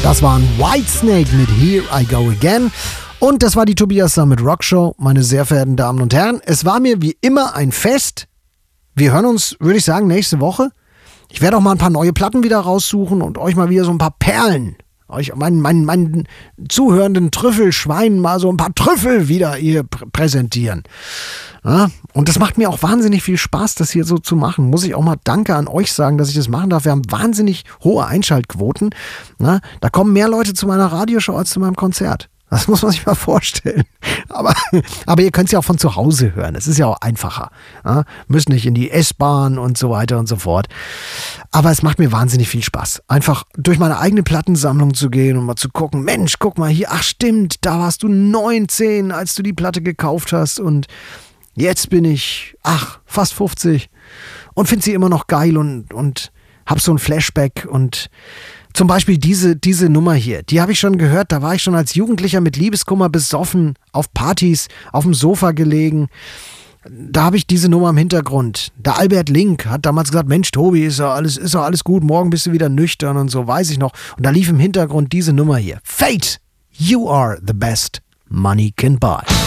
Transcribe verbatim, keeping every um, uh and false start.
Das waren Whitesnake mit Here I Go Again. Und das war die Tobias Summit Rock Show, meine sehr verehrten Damen und Herren. Es war mir wie immer ein Fest. Wir hören uns, würde ich sagen, nächste Woche. Ich werde auch mal ein paar neue Platten wieder raussuchen und euch mal wieder so ein paar Perlen, euch meinen, meinen, meinen zuhörenden Trüffelschweinen mal so ein paar Trüffel wieder hier pr- präsentieren. Ja, und das macht mir auch wahnsinnig viel Spaß, das hier so zu machen. Muss ich auch mal Danke an euch sagen, dass ich das machen darf. Wir haben wahnsinnig hohe Einschaltquoten. Ja, da kommen mehr Leute zu meiner Radioshow als zu meinem Konzert. Das muss man sich mal vorstellen. Aber, aber ihr könnt es ja auch von zu Hause hören. Es ist ja auch einfacher. Ja, müsst nicht in die S-Bahn und so weiter und so fort. Aber es macht mir wahnsinnig viel Spaß. Einfach durch meine eigene Plattensammlung zu gehen und mal zu gucken, Mensch, guck mal hier, ach stimmt, da warst du neunzehn, als du die Platte gekauft hast und jetzt bin ich, ach, fast fünfzig und finde sie immer noch geil und, und hab so ein Flashback und zum Beispiel diese, diese Nummer hier, die habe ich schon gehört, da war ich schon als Jugendlicher mit Liebeskummer besoffen, auf Partys, auf dem Sofa gelegen. Da habe ich diese Nummer im Hintergrund. Der Albert Link hat damals gesagt, Mensch Tobi, ist ja alles, ist ja alles gut, morgen bist du wieder nüchtern und so, weiß ich noch. Und da lief im Hintergrund diese Nummer hier. Fate, you are the best money can buy.